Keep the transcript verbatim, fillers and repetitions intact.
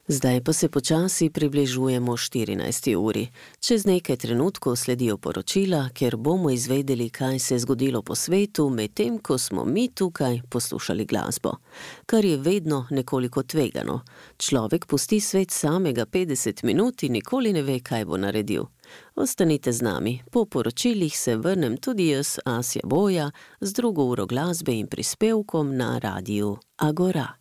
Zdaj pa se počasi približujemo štirinajsti uri. Čez nekaj trenutkov sledijo poročila, kjer bomo izvedeli, kaj se je zgodilo po svetu, medtem ko smo mi tukaj poslušali glasbo. Kar je vedno nekoliko tvegano. Človek pusti svet samega petdeset minut in nikoli ne ve, kaj bo naredil. Ostanite z nami, po poročilih se vrnem tudi jaz, Asja Boja, z drugo uro glasbe in prispevkom na Radiu Agora.